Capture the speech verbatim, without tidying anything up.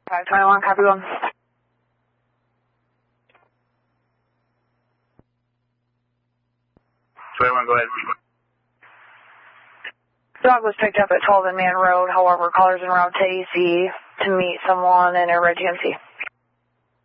five twenty-one, copy one. twenty-one, go ahead. Dog was picked up at twelve Inman Road, however, callers en route to A C to meet someone in a red G M C.